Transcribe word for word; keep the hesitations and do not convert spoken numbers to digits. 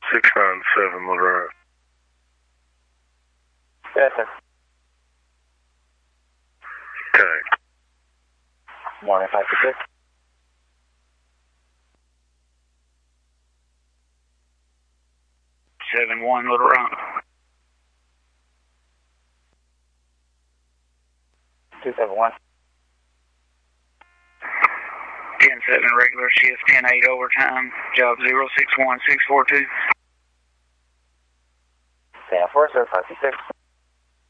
six nine seven, Little Rock. Yes, sir. Okay. Morning, five two six. seven one, Little Rock. two seven one. ten seven, regular shift, ten eight overtime, job zero six one six four two. Stand for, sir, five two six.